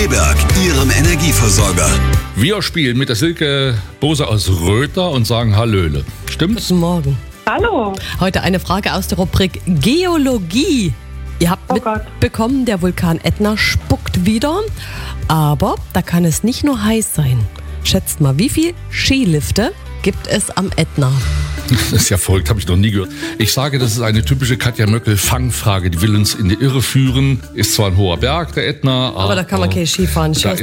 Freiberg, Ihrem Energieversorger. Wir spielen mit der Silke Bose aus Röther und sagen Hallöle. Stimmt's? Guten Morgen. Hallo. Heute eine Frage aus der Rubrik Geologie. Ihr habt mitbekommen, der Vulkan Ätna spuckt wieder, aber da kann es nicht nur heiß sein. Schätzt mal, wie viel Skilifte gibt es am Ätna? Das ist ja verrückt, habe ich noch nie gehört. Ich sage, das ist eine typische Katja Möckel-Fangfrage. Die will uns in die Irre führen. Ist zwar ein hoher Berg, der Ätna, Aber da kann man kein Ski fahren. Da